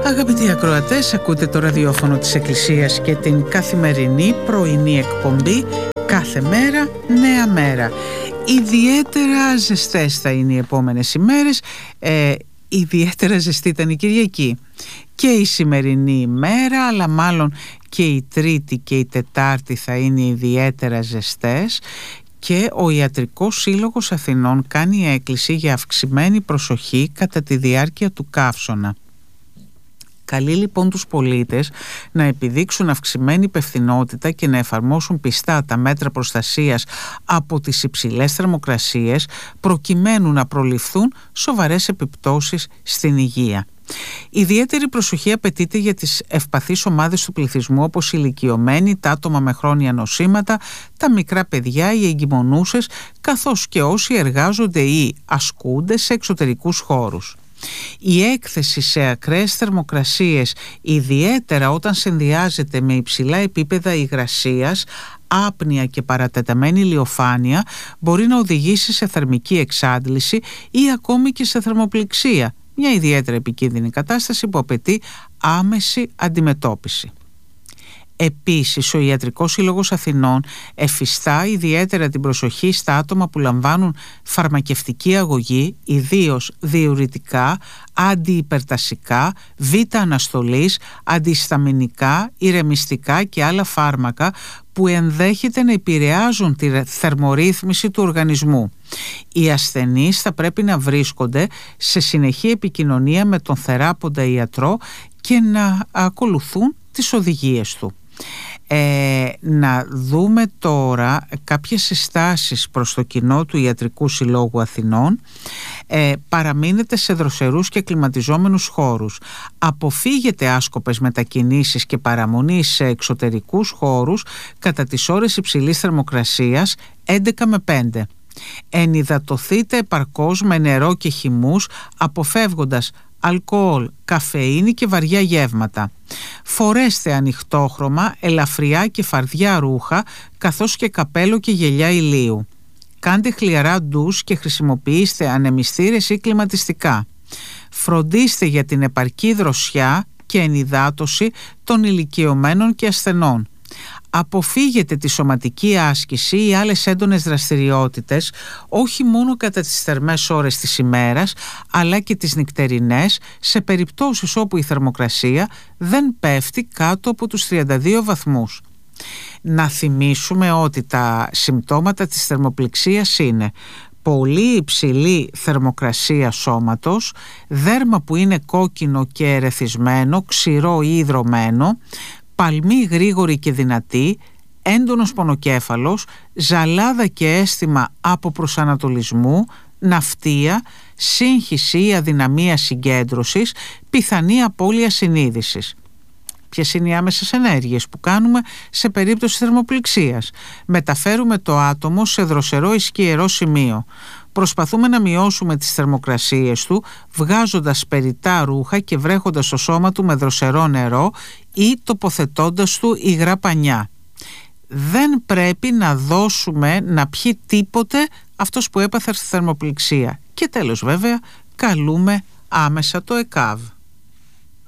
Αγαπητοί ακροατές, ακούτε το ραδιόφωνο της Εκκλησίας και την καθημερινή πρωινή εκπομπή «Κάθε μέρα νέα μέρα». Ιδιαίτερα ζεστές θα είναι οι επόμενες ημέρες, ιδιαίτερα ζεστή ήταν η Κυριακή και η σημερινή ημέρα, αλλά μάλλον και η Τρίτη και η Τετάρτη θα είναι ιδιαίτερα ζεστές. Και ο Ιατρικός Σύλλογος Αθηνών κάνει έκκληση για αυξημένη προσοχή κατά τη διάρκεια του καύσωνα. Καλεί λοιπόν τους πολίτες να επιδείξουν αυξημένη υπευθυνότητα και να εφαρμόσουν πιστά τα μέτρα προστασίας από τις υψηλές θερμοκρασίες, προκειμένου να προληφθούν σοβαρές επιπτώσεις στην υγεία. Ιδιαίτερη προσοχή απαιτείται για τις ευπαθείς ομάδες του πληθυσμού, όπως οι ηλικιωμένοι, τα άτομα με χρόνια νοσήματα, τα μικρά παιδιά, οι εγκυμονούσες, καθώς και όσοι εργάζονται ή ασκούνται σε εξωτερικούς χώρους. Η έκθεση σε ακραίες θερμοκρασίες, ιδιαίτερα όταν συνδυάζεται με υψηλά επίπεδα υγρασίας, άπνοια και παρατεταμένη ηλιοφάνεια, μπορεί να οδηγήσει σε θερμική εξάντληση ή ακόμη και σε θερμοπληξία, μια ιδιαίτερα επικίνδυνη κατάσταση που απαιτεί άμεση αντιμετώπιση. Επίσης, ο Ιατρικός Σύλλογος Αθηνών εφιστά ιδιαίτερα την προσοχή στα άτομα που λαμβάνουν φαρμακευτική αγωγή, ιδίως διουρητικά, αντιυπερτασικά, β' αντισταμινικά, ηρεμιστικά και άλλα φάρμακα που ενδέχεται να επηρεάζουν τη θερμορύθμιση του οργανισμού. Οι ασθενείς θα πρέπει να βρίσκονται σε συνεχή επικοινωνία με τον θεράποντα ιατρό και να ακολουθούν τις οδηγίες του. Να δούμε τώρα κάποιες συστάσεις προς το κοινό του Ιατρικού Συλλόγου Αθηνών. Παραμείνετε σε δροσερούς και κλιματιζόμενους χώρους. Αποφύγετε άσκοπες μετακινήσεις και παραμονή σε εξωτερικούς χώρους κατά τις ώρες υψηλής θερμοκρασίας 11 με 5. Ενυδατωθείτε επαρκώς με νερό και χυμούς, αποφεύγοντας αλκοόλ, καφεΐνη και βαριά γεύματα. Φορέστε ανοιχτόχρωμα, ελαφριά και φαρδιά ρούχα, καθώς και καπέλο και γυαλιά ηλίου. Κάντε χλιαρά ντους και χρησιμοποιήστε ανεμιστήρες ή κλιματιστικά. Φροντίστε για την επαρκή δροσιά και ενυδάτωση των ηλικιωμένων και ασθενών. Αποφύγετε τη σωματική άσκηση ή άλλες έντονες δραστηριότητες, όχι μόνο κατά τις θερμές ώρες της ημέρας, αλλά και τις νυχτερινές, σε περιπτώσεις όπου η θερμοκρασία δεν πέφτει κάτω από τους 32 βαθμούς. Να θυμίσουμε ότι τα συμπτώματα της θερμοπληξίας είναι πολύ υψηλή θερμοκρασία σώματος, δέρμα που είναι κόκκινο και ερεθισμένο, ξηρό ή υδρωμένο, παλμή γρήγορη και δυνατή, έντονος πονοκέφαλος, ζαλάδα και αίσθημα από προσανατολισμού, ναυτία, σύγχυση ή αδυναμία συγκέντρωσης, πιθανή απώλεια συνείδησης. Ποιες είναι οι άμεσες ενέργειες που κάνουμε σε περίπτωση θερμοπληξίας? Μεταφέρουμε το άτομο σε δροσερό ή σκιερό σημείο. Προσπαθούμε να μειώσουμε τις θερμοκρασίες του, βγάζοντας περιττά ρούχα και βρέχοντας το σώμα του με δροσερό νερό ή τοποθετώντας του υγρά πανιά. Δεν πρέπει να δώσουμε να πιει τίποτε αυτός που έπαθε στη θερμοπληξία. Και τέλος βέβαια, καλούμε άμεσα το ΕΚΑΒ.